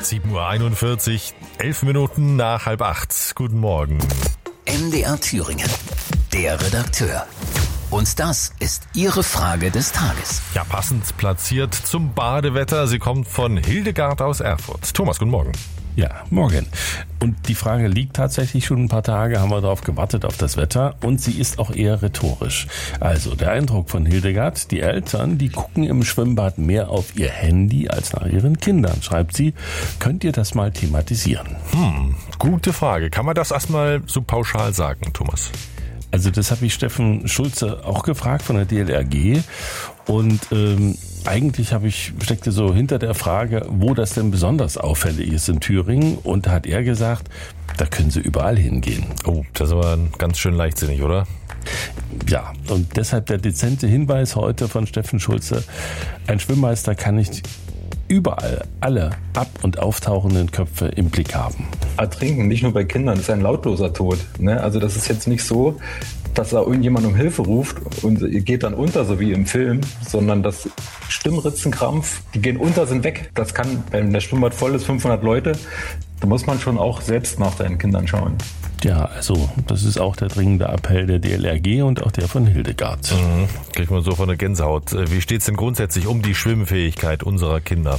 7:41 Uhr, 11 Minuten nach 7:30. Guten Morgen. MDR Thüringen, der Redakteur. Und das ist Ihre Frage des Tages. Ja, passend platziert zum Badewetter. Sie kommt von Hildegard aus Erfurt. Thomas, guten Morgen. Ja, morgen. Und die Frage liegt tatsächlich schon ein paar Tage, haben wir darauf gewartet, auf das Wetter. Und sie ist auch eher rhetorisch. Also der Eindruck von Hildegard, die Eltern, die gucken im Schwimmbad mehr auf ihr Handy als nach ihren Kindern, schreibt sie. Könnt ihr das mal thematisieren? Gute Frage. Kann man das erstmal so pauschal sagen, Thomas? Also das habe ich Steffen Schulze auch gefragt von der DLRG. Und eigentlich steckte so hinter der Frage, wo das denn besonders auffällig ist in Thüringen. Und da hat er gesagt, da können sie überall hingehen. Oh, das ist aber ganz schön leichtsinnig, oder? Ja, und deshalb der dezente Hinweis heute von Steffen Schulze. Ein Schwimmmeister kann nicht überall alle ab- und auftauchenden Köpfe im Blick haben. Ertrinken, nicht nur bei Kindern, ist ein lautloser Tod. Ne? Also das ist jetzt nicht so, dass da irgendjemand um Hilfe ruft und geht dann unter, so wie im Film, sondern das Stimmritzenkrampf, die gehen unter, sind weg. Das kann, wenn der Schwimmbad voll ist, 500 Leute, da muss man schon auch selbst nach seinen Kindern schauen. Ja, also das ist auch der dringende Appell der DLRG und auch der von Hildegard. Kriegt man so von der Gänsehaut. Wie steht's denn grundsätzlich um die Schwimmfähigkeit unserer Kinder?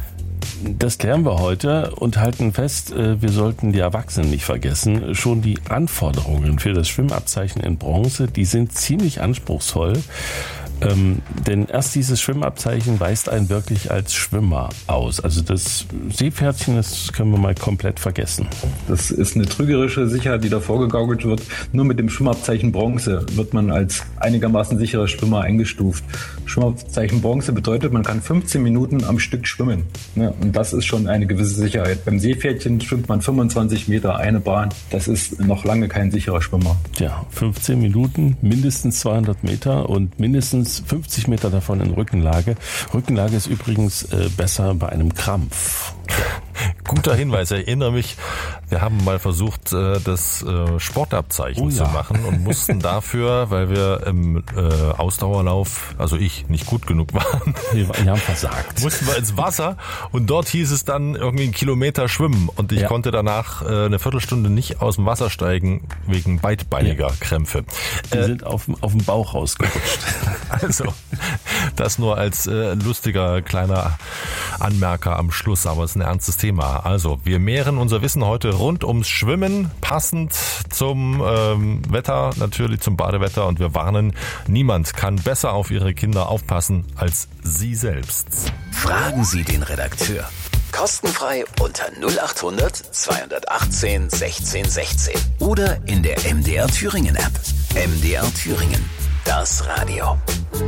Das klären wir heute und halten fest, wir sollten die Erwachsenen nicht vergessen. Schon die Anforderungen für das Schwimmabzeichen in Bronze, die sind ziemlich anspruchsvoll. Denn erst dieses Schwimmabzeichen weist einen wirklich als Schwimmer aus. Also das Seepferdchen, das können wir mal komplett vergessen. Das ist eine trügerische Sicherheit, die da vorgegaukelt wird. Nur mit dem Schwimmabzeichen Bronze wird man als einigermaßen sicherer Schwimmer eingestuft. Schwimmabzeichen Bronze bedeutet, man kann 15 Minuten am Stück schwimmen. Ja, und das ist schon eine gewisse Sicherheit. Beim Seepferdchen schwimmt man 25 Meter eine Bahn. Das ist noch lange kein sicherer Schwimmer. Ja, 15 Minuten, mindestens 200 Meter und mindestens 50 Meter davon in Rückenlage. Rückenlage ist übrigens besser bei einem Krampf. Guter Hinweis, ich erinnere mich, wir haben mal versucht, das Sportabzeichen zu machen und mussten dafür, weil wir im Ausdauerlauf, also ich, nicht gut genug waren, wir haben versagt. Mussten wir ins Wasser und dort hieß es dann irgendwie 1 Kilometer schwimmen und ich konnte danach eine Viertelstunde nicht aus dem Wasser steigen wegen beidbeiniger Krämpfe. Die sind auf dem Bauch rausgerutscht. Also, das nur als lustiger kleiner Anmerker am Schluss, aber es ist ein ernstes Thema. Also, wir mehren unser Wissen heute rund ums Schwimmen, passend zum Wetter, natürlich zum Badewetter, und wir warnen, niemand kann besser auf Ihre Kinder aufpassen als Sie selbst. Fragen Sie den Redakteur. Kostenfrei unter 0800 218 1616 oder in der MDR Thüringen App. MDR Thüringen, das Radio.